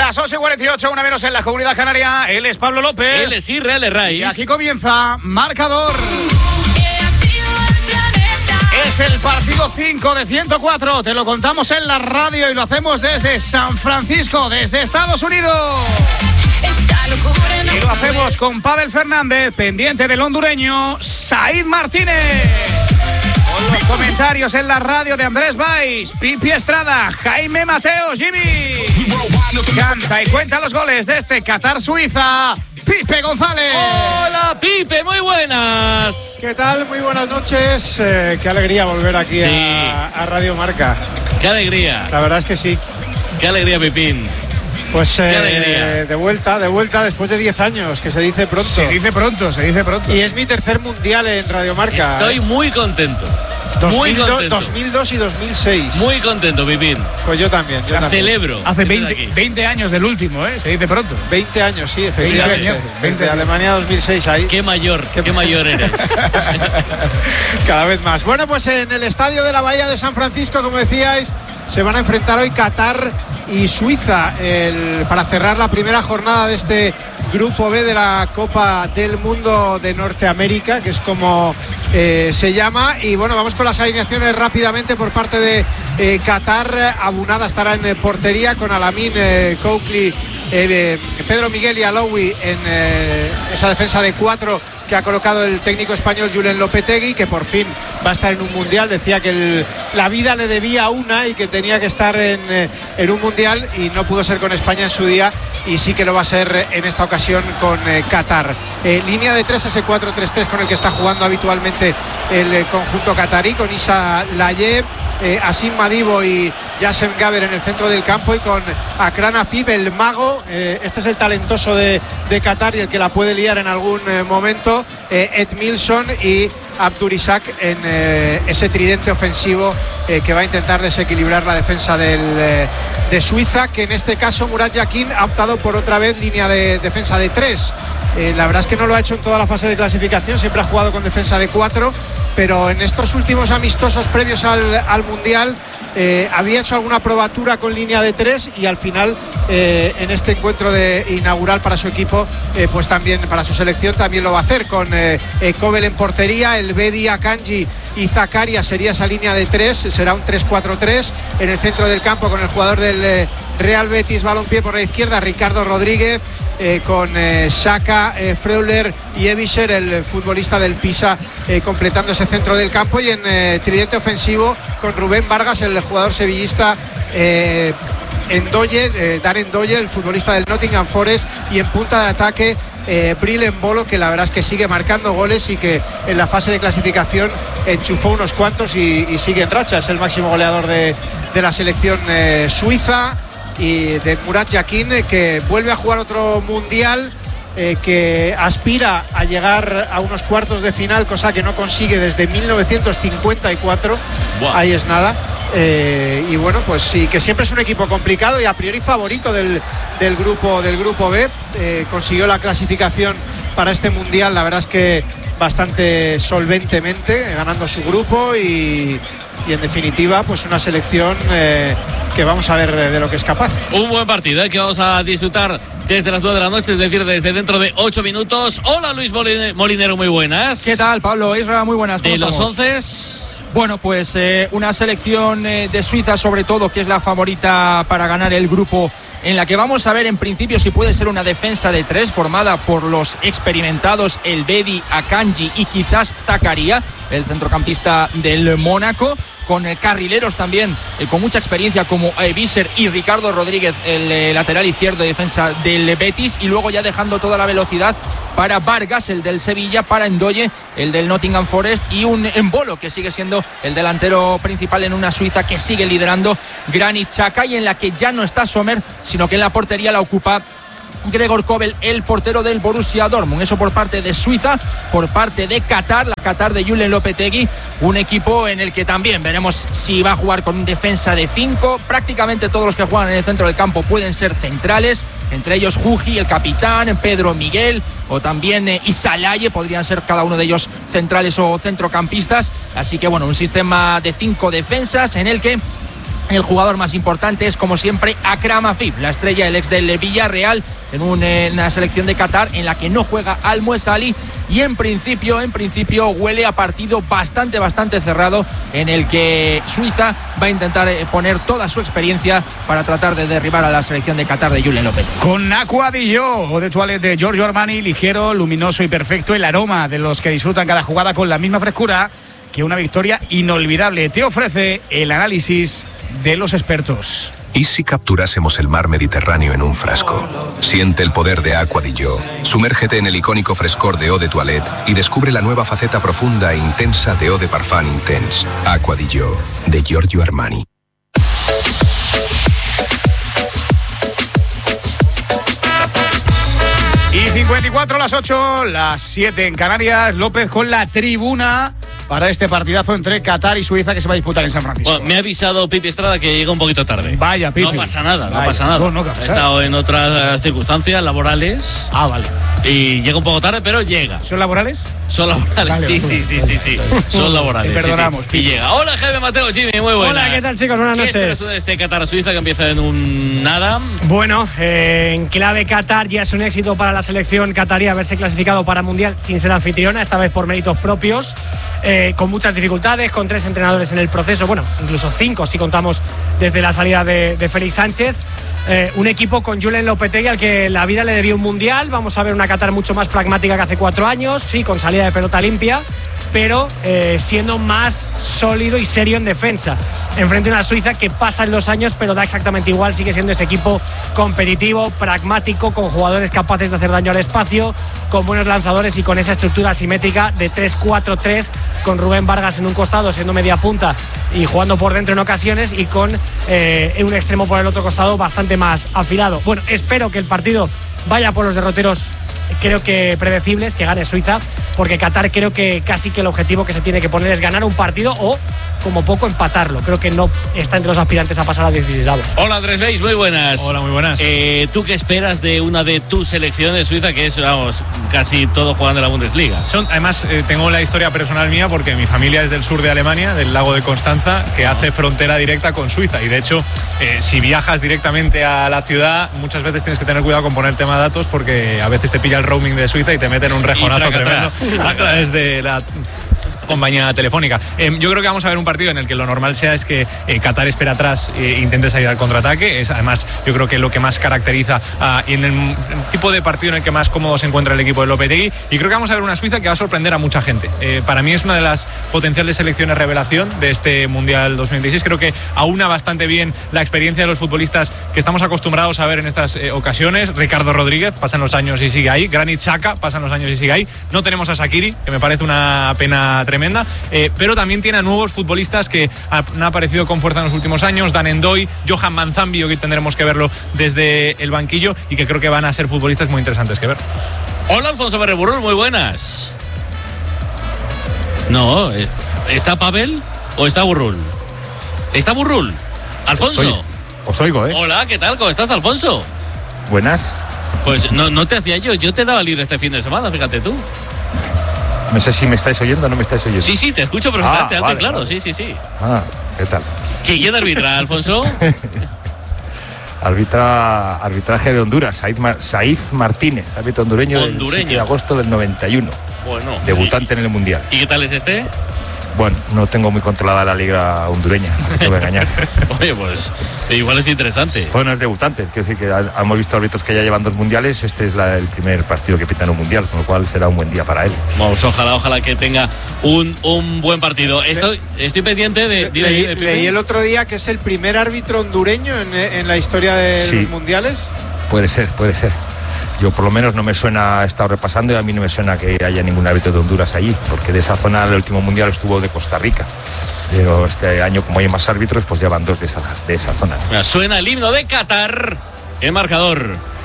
Las 8:48, una menos en la Comunidad Canaria. Él es Pablo López. Él es Israel Herraiz. Y aquí comienza Marcador. Es el partido 5 de 104. Te lo contamos en la radio y lo hacemos desde San Francisco, desde Estados Unidos. Y lo hacemos con Pavel Fernández, pendiente del hondureño Said Martínez. Con los comentarios en la radio de Andrés Valls, Pipi Estrada, Jaime Mateo, Jimmy. Canta y cuenta los goles de este Qatar-Suiza, Pipe González. Hola, Pipe, muy buenas. ¿Qué tal? Muy buenas noches. Qué alegría volver aquí a Radio Marca. Qué alegría. La verdad es que sí. Qué alegría, Pipín. Pues de vuelta después de 10 años, que se dice pronto. Se dice pronto. Y es mi tercer mundial en Radio Marca. Estoy muy contento. 2002 y 2006. Muy contento, Pipín. Pues yo también. Celebro. Hace 20 años del último, se dice pronto. 20 años, sí, efectivamente. 20 de Alemania 2006 ahí. Qué mayor eres. Cada vez más. Bueno, pues en el estadio de la Bahía de San Francisco, como decíais, se van a enfrentar hoy Qatar y Suiza para cerrar la primera jornada de este Grupo B de la Copa del Mundo de Norteamérica, que es como se llama. Y bueno, vamos con las alineaciones rápidamente por parte de Qatar. Abunada estará en portería con Alamín, Coakley, Pedro Miguel y Aloui en esa defensa de 4 que ha colocado el técnico español Julen Lopetegui, que por fin va a estar en un mundial. Decía que la vida le debía una y que tenía que estar en un mundial, y no pudo ser con España en su día, y sí que lo va a ser en esta ocasión con Qatar. Línea de 3, ese 4-3-3 con el que está jugando habitualmente el conjunto qatarí, con Issa Laye, Asim Madibo y Yassem Gaber en el centro del campo, y con Akran Afif, el mago. Este es el talentoso de Qatar y el que la puede liar en algún momento. Ed Milson y Abdurizak en ese tridente ofensivo que va a intentar desequilibrar la defensa de Suiza, que en este caso Murat Yakin ha optado por otra vez línea de defensa de 3. La verdad es que no lo ha hecho en toda la fase de clasificación, siempre ha jugado con defensa de 4, pero en estos últimos amistosos previos al Mundial había hecho alguna probatura con línea de 3, y al final en este encuentro inaugural para su equipo, pues también para su selección también lo va a hacer, con Kobel en portería, el Bedi, Akanji y Zakaria sería esa línea de 3, será un 3-4-3 en el centro del campo, con el jugador del Real Betis Balompié por la izquierda, Ricardo Rodríguez, con Xhaka, Freuler y Evischer, el futbolista del Pisa, completando ese centro del campo, y en tridente ofensivo con Rubén Vargas, el jugador sevillista, Dan Ndoye, el futbolista del Nottingham Forest, y en punta de ataque Bril Embolo, que la verdad es que sigue marcando goles y que en la fase de clasificación enchufó unos cuantos y sigue en racha. Es el máximo goleador de la selección suiza, y de Murat Yakin, que vuelve a jugar otro mundial, que aspira a llegar a unos cuartos de final, cosa que no consigue desde 1954. Wow. Ahí es nada. Y bueno, pues sí, que siempre es un equipo complicado y a priori favorito del grupo B. Consiguió la clasificación para este mundial, la verdad es que bastante solventemente, ganando su grupo, y en definitiva pues una selección que vamos a ver de lo que es capaz. Un buen partido que vamos a disfrutar desde las 9 de la noche, es decir, desde dentro de 8 minutos. Hola, Luis Molinero, muy buenas. ¿Qué tal, Pablo? Isra, muy buenas. De los estamos? 11. Bueno, pues una selección de Suiza, sobre todo, que es la favorita para ganar el grupo, en la que vamos a ver en principio si puede ser una defensa de 3 formada por los experimentados El Bedi, Akanji y quizás Zakaria, el centrocampista del Mónaco, con carrileros también con mucha experiencia como Evischer y Ricardo Rodríguez, el lateral izquierdo de defensa del Betis, y luego ya dejando toda la velocidad para Vargas, el del Sevilla, para Ndoye, el del Nottingham Forest, y un Embolo, que sigue siendo el delantero principal en una Suiza que sigue liderando Granit Xhaka, y en la que ya no está Sommer, sino que en la portería la ocupa Gregor Kobel, el portero del Borussia Dortmund. Eso por parte de Suiza. Por parte de Qatar, la Qatar de Julen Lopetegui, un equipo en el que también veremos si va a jugar con un defensa de 5. Prácticamente todos los que juegan en el centro del campo pueden ser centrales, entre ellos Juji, el capitán, Pedro Miguel, o también Issa Laye, podrían ser cada uno de ellos centrales o centrocampistas. Así que bueno, un sistema de 5 defensas en el que El jugador más importante es, como siempre, Akram Afif, la estrella, el ex del Villarreal, en una selección de Qatar en la que no juega Al-Muesali, y en principio huele a partido bastante cerrado, en el que Suiza va a intentar poner toda su experiencia para tratar de derribar a la selección de Qatar de Julen Lopetegui. Con Aqua di Gio, eau de toilette de Giorgio Armani, ligero, luminoso y perfecto, el aroma de los que disfrutan cada jugada con la misma frescura que una victoria inolvidable. Te ofrece el análisis de los expertos. ¿Y si capturásemos el mar Mediterráneo en un frasco? Siente el poder de Aqua di Gio. Sumérgete en el icónico frescor de eau de toilette y descubre la nueva faceta profunda e intensa de eau de parfum intense. Aqua di Gio, de Giorgio Armani. Y 54 las 8, las 7 en Canarias. López con la tribuna para este partidazo entre Qatar y Suiza que se va a disputar en San Francisco. Bueno, me ha avisado Pipi Estrada que llega un poquito tarde. Vaya, Pipi. No pasa nada. No, he estado en otras circunstancias laborales. Ah, vale. Y llega un poco tarde, pero llega. ¿Son laborales? Son laborales, vale, sí. Son laborales. Te perdonamos. Sí. Y llega. Hola, Jaime Mateo, Jimmy, muy buenas. Hola, ¿qué tal, chicos? Buenas noches. ¿Qué esperas tú de este Qatar-Suiza que empieza en un nada? Bueno, en clave Qatar, ya es un éxito para la selección qatarí haberse clasificado para Mundial sin ser anfitriona, esta vez por méritos propios, con muchas dificultades, con 3 entrenadores en el proceso, bueno, incluso 5 si contamos desde la salida de Félix Sánchez. Un equipo con Julen Lopetegui al que la vida le debió un Mundial. Vamos a ver una Qatar mucho más pragmática que hace 4 años, sí, con salida de pelota limpia, pero siendo más sólido y serio en defensa, enfrente de una Suiza que pasan los años pero da exactamente igual, sigue siendo ese equipo competitivo, pragmático, con jugadores capaces de hacer daño al espacio, con buenos lanzadores y con esa estructura asimétrica de 3-4-3, con Rubén Vargas en un costado siendo media punta y jugando por dentro en ocasiones, y con un extremo por el otro costado bastante más afilado. Bueno, espero que el partido vaya por los derroteros, creo que predecibles, que gane Suiza, porque Qatar creo que casi que el objetivo que se tiene que poner es ganar un partido o como poco empatarlo. Creo que no está entre los aspirantes a pasar a 16avos. Hola, Andrés Beis, muy buenas. Hola, muy buenas. ¿Tú qué esperas de una de tus selecciones, Suiza, que es, vamos, casi todo jugando en la Bundesliga? Además, tengo la historia personal mía porque mi familia es del sur de Alemania, del lago de Constanza, que hace frontera directa con Suiza. Y de hecho, si viajas directamente a la ciudad, muchas veces tienes que tener cuidado con poner tema datos, porque a veces te pilla el roaming de Suiza y te meten un rejonazo tremendo a través de la compañía telefónica. Yo creo que vamos a ver un partido en el que lo normal sea es que Qatar espera atrás e intente salir al contraataque. Es además, yo creo que lo que más caracteriza y en el tipo de partido en el que más cómodo se encuentra el equipo de Lopetegui. Y creo que vamos a ver una Suiza que va a sorprender a mucha gente. Para mí es una de las potenciales selecciones revelación de este Mundial 2016. Creo que aúna bastante bien la experiencia de los futbolistas que estamos acostumbrados a ver en estas ocasiones. Ricardo Rodríguez, pasan los años y sigue ahí. Granit Xhaka, pasan los años y sigue ahí. No tenemos a Shaqiri, que me parece una pena tremenda, pero también tiene a nuevos futbolistas que han aparecido con fuerza en los últimos años. Dan Endoy, Johan Manzambi, que tendremos que verlo desde el banquillo, y que creo que van a ser futbolistas muy interesantes que ver. Hola, Alfonso Berreburul, muy buenas. No, ¿está Pavel o está Burrul? ¿Está Burrul? Alfonso. Os oigo, ¿eh? Hola, ¿qué tal? ¿Cómo estás, Alfonso? Buenas. Pues no te hacía yo te daba libre este fin de semana, fíjate tú. No sé si me estáis oyendo o no me estáis oyendo. Sí, te escucho perfectamente, alto y claro, vale. Sí. Ah, ¿qué tal? ¿Quién arbitra, Alfonso? Arbitraje de Honduras, Saif Martínez, árbitro hondureño del 7 de agosto del 91. Bueno. Debutante en el Mundial. ¿Y qué tal es este? Bueno, no tengo muy controlada la liga hondureña, no te voy a engañar. Oye, pues igual es interesante. Bueno, es debutante, es decir, que hemos visto árbitros que ya llevan 2 mundiales, este es el primer partido que pitan un mundial, con lo cual será un buen día para él. Vamos, ojalá que tenga un buen partido. Estoy pendiente de... Leí el otro día que es el primer árbitro hondureño en la historia de los mundiales. Puede ser. Yo por lo menos no me suena, he estado repasando y a mí no me suena que haya ningún árbitro de Honduras allí, porque de esa zona el último mundial estuvo de Costa Rica. Pero este año, como hay más árbitros, pues ya van 2 de esa zona. Suena el himno de Qatar, el marcador